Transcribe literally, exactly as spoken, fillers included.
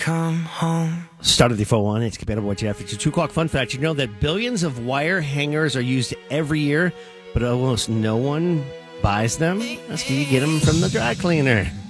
come home. Start of the four oh one. It's Cabana Boy Jeff. It's your two o'clock fun fact. You know that billions of wire hangers are used every year, but almost no one buys them? That's because you get them from the dry cleaner.